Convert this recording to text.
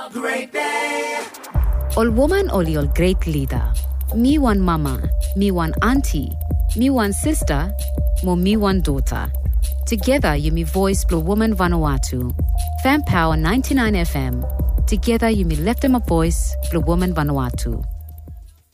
Great day. Ol woman oli ol great leader. Me one mama, me one auntie, me one sister, mo me one daughter. Together you me voice Blue Woman Vanuatu. Fan Power 99 FM. Together you me left them a voice Blue Woman Vanuatu.